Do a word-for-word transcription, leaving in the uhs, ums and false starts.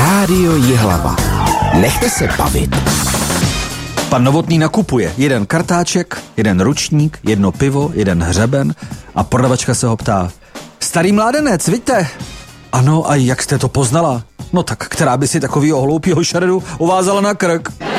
Rádio Jihlava. Nechte se bavit. Pan Novotný nakupuje jeden kartáček, jeden ručník, jedno pivo, jeden hřeben a prodavačka se ho ptá: Starý mládenec, vidíte? Ano, a jak jste to poznala? No tak, která by si takovýho hloupýho šaredu uvázala na krk?